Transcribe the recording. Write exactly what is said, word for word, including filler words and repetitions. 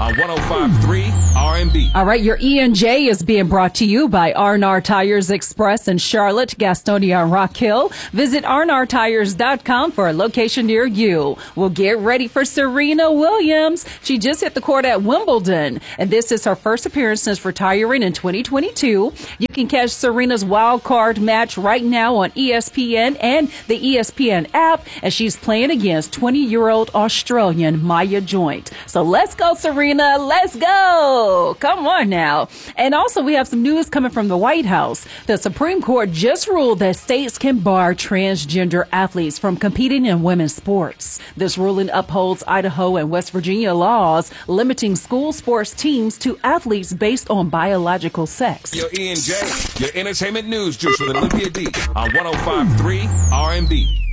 on one oh five point three R and B. All right, your E and J is being brought to you by R and R Tires Express in Charlotte, Gastonia, and Rock Hill. Visit R and R tires dot com for a location near you. We'll get ready for Serena Williams. She just hit the court at Wimbledon, and this is her first appearance since retiring in twenty twenty-two. You can catch Serena's wild card match right now on E S P N and the E S P N app, and she's playing against twenty-year-old Australian Maya Joint. So let's go, Serena. Let's go. Come on now. And also, we have some news coming from the White House. The Supreme Court just ruled that states can bar transgender athletes from competing in women's sports. This ruling upholds Idaho and West Virginia laws limiting school sports teams to athletes based on biological sex. Your E and J, your entertainment news juice with Olympia D on one oh five point three R and B.